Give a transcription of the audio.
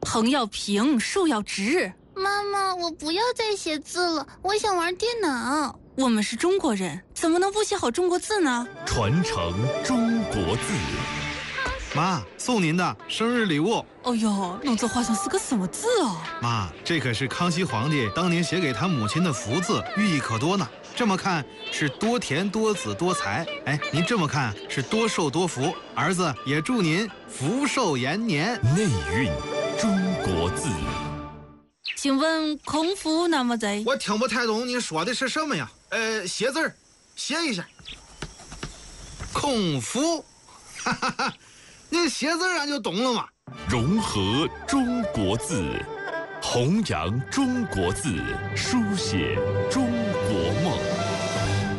横要平，竖要直。 妈妈，我不要再写字了，我想玩电脑。 我们是中国人，怎么能不写好中国字呢？ 传承中国字。 妈，送您的生日礼物。 哦呦，弄这画像是个什么字哦？ 妈，这可是康熙皇帝当年写给他母亲的福字，寓意可多呢。这么看是多田多子多财，哎，您这么看是多寿多福。儿子也祝您福寿延年。 内蕴中国字。 请问孔夫那么在？ 我听不太懂你说的是什么呀？写字儿，写一下。孔夫，哈哈哈，你写字俺就懂了嘛。 融合中国字，弘扬中国字，书写中国梦。